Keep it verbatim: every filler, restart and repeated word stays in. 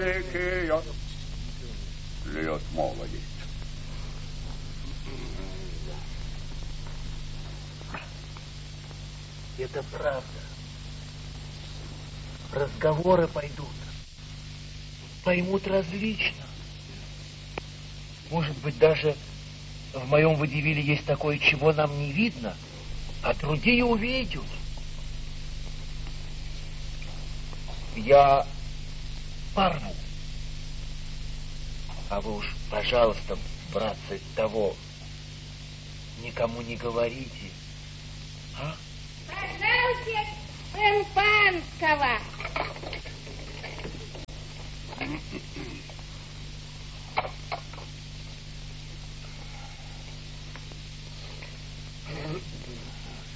реки льет молодец. Это правда. Разговоры пойдут. Поймут различно. Может быть, даже в моем водевиле есть такое, чего нам не видно, а другие увидят. Я порву. А вы уж, пожалуйста, братцы, того никому не говорите. А? Пожалуйте, шампанского.